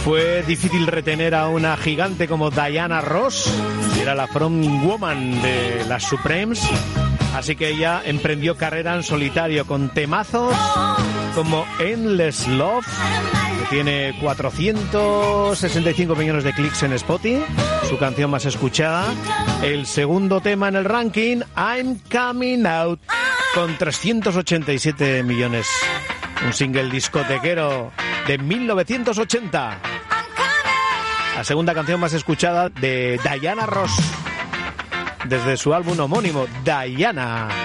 Fue difícil retener a una gigante como Diana Ross, que era la frontwoman de las Supremes, así que ella emprendió carrera en solitario con temazos como Endless Love, que tiene 465 millones de clics en Spotify, su canción más escuchada. El segundo tema en el ranking, I'm Coming Out, con 387 millones. Un single discotequero de 1980. La segunda canción más escuchada de Diana Ross, desde su álbum homónimo, Diana.